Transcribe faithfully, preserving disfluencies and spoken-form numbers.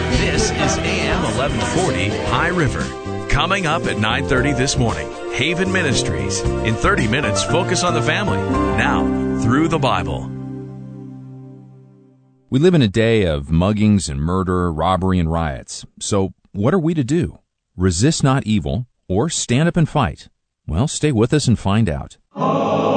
This is A M eleven forty High River. Coming up at nine thirty this morning, Haven Ministries. In thirty minutes, focus on the family. Now, through the Bible. We live in a day of muggings and murder, robbery and riots. So what are we to do? Resist not evil or stand up and fight? Well, stay with us and find out.